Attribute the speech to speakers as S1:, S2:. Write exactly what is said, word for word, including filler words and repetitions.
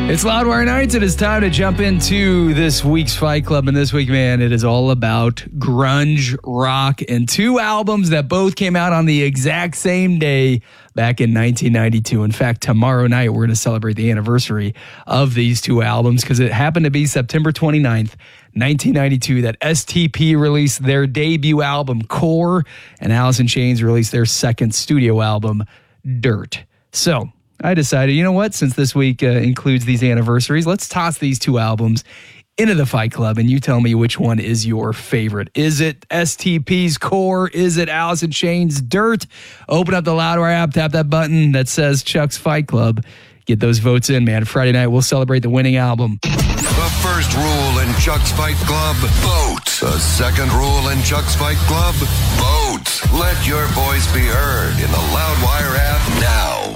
S1: It's Loudwire Nights. It is time to jump into this week's Fight Club. And this week, man, it is all about grunge rock and two albums that both came out on the exact same day back in nineteen ninety-two. In fact, tomorrow night, we're going to celebrate the anniversary of these two albums because it happened to be September twenty-ninth, nineteen ninety-two, that S T P released their debut album, Core, and Alice in Chains released their second studio album, Dirt. So I decided, you know what, since this week uh, includes these anniversaries, let's toss these two albums into the Fight Club, and you tell me which one is your favorite. Is it S T P's Core? Is it Alice in Chains' Dirt? Open up the Loudwire app, tap that button that says Chuck's Fight Club. Get those votes in, man. Friday night, we'll celebrate the winning album.
S2: The first rule in Chuck's Fight Club, vote. The second rule in Chuck's Fight Club, vote. Let your voice be heard in the Loudwire app now.